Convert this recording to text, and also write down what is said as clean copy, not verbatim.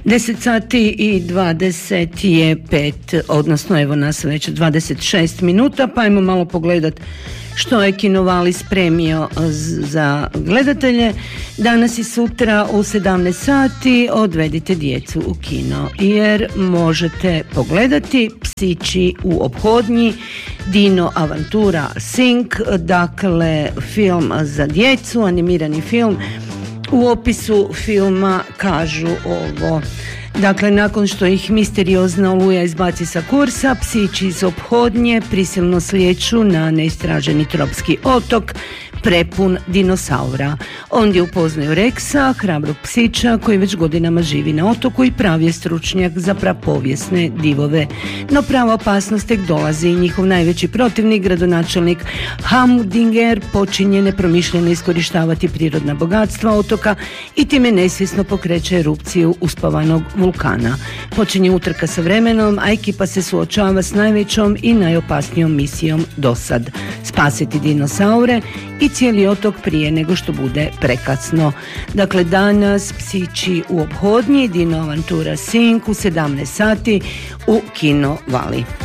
10 sati i 25, odnosno evo nas već 26 minuta, pa ajmo malo pogledat što je Kinovali spremio za gledatelje. Danas i sutra u 17 sati odvedite djecu u kino, jer možete pogledati Psići u ophodnji, Dino Avantura Sing, dakle film za djecu, animirani film. U opisu filma kažu ovo: dakle, nakon što ih misteriozna oluja izbaci sa kursa, psići iz ophodnje prisilno slijeću na neistraženi tropski otok prepun dinosaura. Ondje upoznaju Rexa, hrabrog psića koji već godinama živi na otoku i pravi je stručnjak za prapovijesne divove. No prava opasnost tek dolazi i njihov najveći protivnik, gradonačelnik Hamdinger, počinje nepromišljeno iskorištavati prirodna bogatstva otoka i time nesvjesno pokreće erupciju uspavanog vulkana. Počinje utrka sa vremenom, a ekipa se suočava s najvećom i najopasnijom misijom dosad: spasiti dinosaure i cijeli otok prije nego što bude prekasno. Dakle, danas Psići u ophodnji, Dino Avantura Sing u 17 sati u Kinovali.